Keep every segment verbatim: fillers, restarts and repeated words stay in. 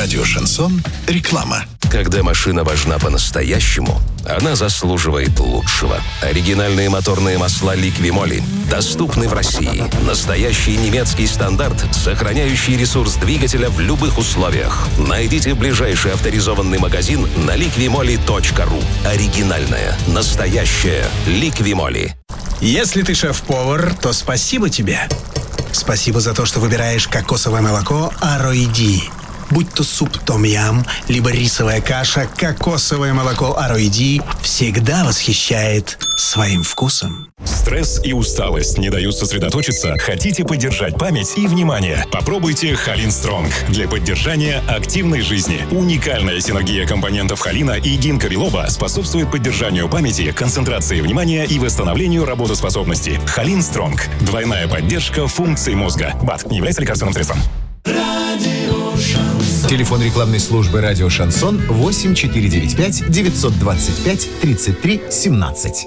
Радио «Шансон». Реклама. Когда машина важна по-настоящему, она заслуживает лучшего. Оригинальные моторные масла «Ликвимоли» доступны в России. Настоящий немецкий стандарт, сохраняющий ресурс двигателя в любых условиях. Найдите ближайший авторизованный магазин на ликвимоли точка ру. Оригинальная, настоящая «Ликвимоли». Если ты шеф-повар, то спасибо тебе. Спасибо за то, что выбираешь кокосовое молоко Ароиди. Будь то суп том-ям, либо рисовая каша, кокосовое молоко Ароиди всегда восхищает своим вкусом. Стресс и усталость не дают сосредоточиться? Хотите поддержать память и внимание? Попробуйте Холин Стронг для поддержания активной жизни. Уникальная синергия компонентов холина и гинка билоба способствует поддержанию памяти, концентрации внимания и восстановлению работоспособности. Холин Стронг. Двойная поддержка функций мозга. БАД не является лекарственным средством. Телефон рекламной службы «Радио Шансон» восемь четыре девять пять девятьсот двадцать пять тридцать три семнадцать.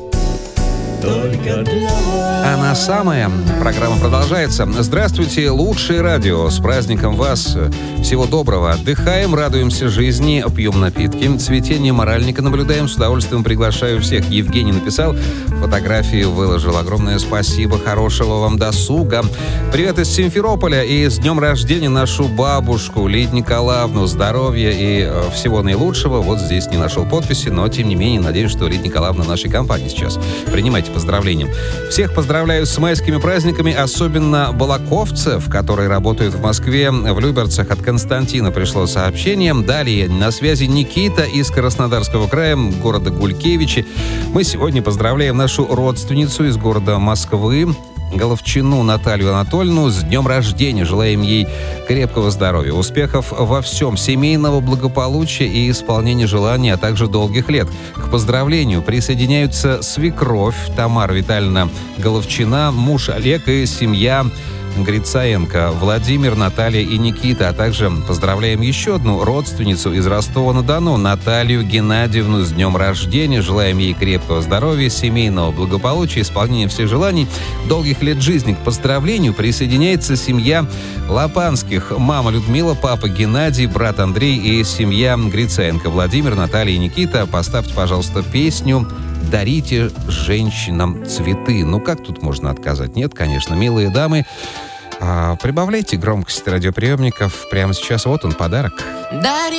Она самая. Программа продолжается. Здравствуйте, лучшее радио. С праздником вас. Всего доброго. Отдыхаем, радуемся жизни, пьем напитки. Цветение моральника наблюдаем. С удовольствием приглашаю всех. Евгений написал, фотографии выложил. Огромное спасибо. Хорошего вам досуга. Привет из Симферополя. И с днем рождения нашу бабушку Лидию Николаевну. Здоровья и всего наилучшего. Вот здесь не нашел подписи, но тем не менее надеюсь, что Лидия Николаевна в нашей компании сейчас. Принимайте поздравления. Всех поздравляю с майскими праздниками, особенно балаковцев, которые работают в Москве. В Люберцах от Константина пришло сообщение. Далее на связи Никита из Краснодарского края, города Гулькевичи. Мы сегодня поздравляем нашу родственницу из города Москвы, Головчину Наталью Анатольевну, с днем рождения. Желаем ей крепкого здоровья, успехов во всем, семейного благополучия и исполнения желаний, а также долгих лет. К поздравлению присоединяются свекровь Тамара Витальевна Головчина, муж Олег и семья Грицаенко, Владимир, Наталья и Никита, а также поздравляем еще одну родственницу из Ростова-на-Дону, Наталью Геннадьевну, с днем рождения. Желаем ей крепкого здоровья, семейного благополучия, исполнения всех желаний, долгих лет жизни. К поздравлению присоединяется семья Лопанских, мама Людмила, папа Геннадий, брат Андрей и семья Грицаенко, Владимир, Наталья и Никита. Поставьте, пожалуйста, песню «Дарите женщинам цветы». Ну, как тут можно отказать? Нет, конечно, милые дамы. А, прибавляйте громкость радиоприемников. Прямо сейчас вот он, подарок. Дари